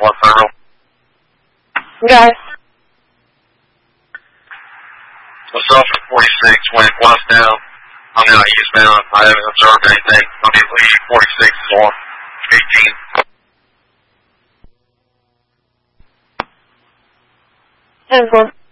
West Thurville. Okay. Myself at 46 went westbound. I'm now eastbound. I haven't observed anything. I mean, 46 is on 18. 10-4.